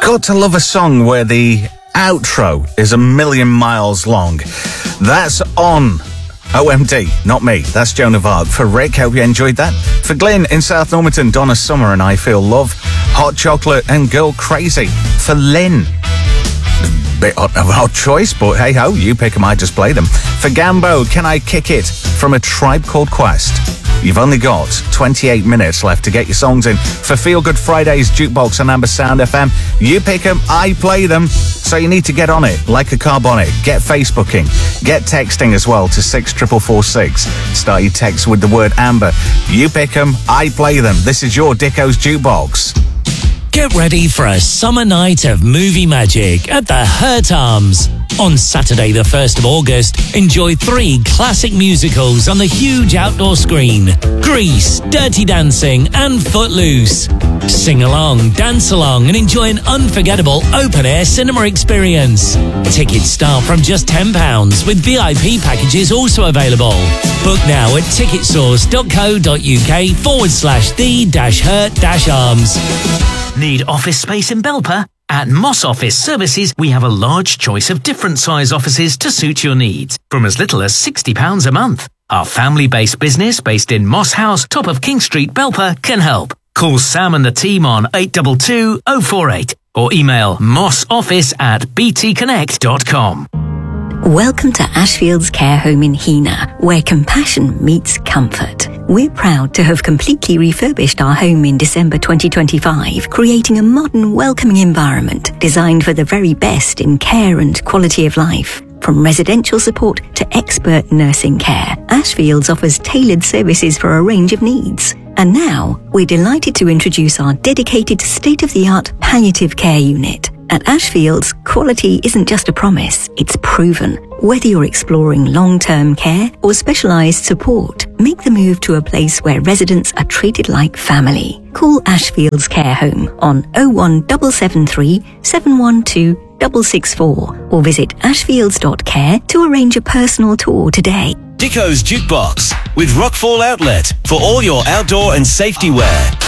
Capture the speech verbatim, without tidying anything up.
got to love a song where the outro is a million miles long. That's on O M D, not me. That's Joan of Arc. For Rick, hope you enjoyed that. For Glyn in South Normanton, Donna Summer and I Feel Love. Hot Chocolate and Girl Crazy. For Lynn, bit of a odd choice, but hey ho, you pick them, I just play them. For Gambo, Can I Kick It? From A Tribe Called Quest. You've only got twenty-eight minutes left to get your songs in. For Feel Good Fridays, Jukebox and Amber Sound F M, you pick them, I play them. So you need to get on it, like a carbonic. Get Facebooking. Get texting as well to six four four four six. Start your text with the word Amber. You pick them, I play them. This is your Dicko's Jukebox. Get ready for a summer night of movie magic at the Hurt Arms. On Saturday the first of August, enjoy three classic musicals on the huge outdoor screen. Grease, Dirty Dancing and Footloose. Sing along, dance along and enjoy an unforgettable open-air cinema experience. Tickets start from just ten pounds with V I P packages also available. Book now at ticketsource.co.uk forward slash the dash hurt dash arms. Need office space in Belper? At Moss Office Services, we have a large choice of different size offices to suit your needs, from as little as sixty pounds a month. Our family-based business, based in Moss House, top of King Street, Belper, can help. Call Sam and the team on eight two two oh four eight or email mossoffice at b t connect dot com. Welcome to Ashfield's Care Home in Heanor, where compassion meets comfort. We're proud to have completely refurbished our home in December twenty twenty-five, creating a modern, welcoming environment designed for the very best in care and quality of life. From residential support to expert nursing care, Ashfields offers tailored services for a range of needs. And now, we're delighted to introduce our dedicated state-of-the-art palliative care unit. At Ashfields, quality isn't just a promise, it's proven. Whether you're exploring long-term care or specialised support, make the move to a place where residents are treated like family. Call Ashfields Care Home on oh one seven seven three, seven one two, six six four or visit ashfields dot care to arrange a personal tour today. Dicko's Jukebox with Rockfall Outlet for all your outdoor and safety wear.